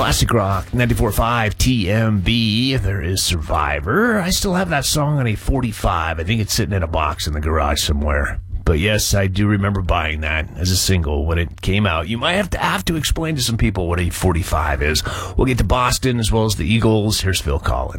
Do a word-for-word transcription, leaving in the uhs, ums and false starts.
Classic Rock, ninety-four point five T M B. There is Survivor. I still have that song on a forty-five. I think it's sitting in a box in the garage somewhere. But yes, I do remember buying that as a single when it came out. You might have to have to explain to some people what a forty-five is. We'll get to Boston as well as the Eagles. Here's Phil Collins.